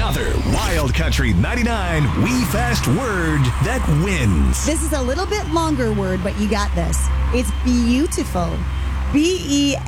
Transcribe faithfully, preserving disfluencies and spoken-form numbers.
another Wild Country ninety-nine We Fast word that wins. This is a little bit longer word, but you got this. It's beautiful. B E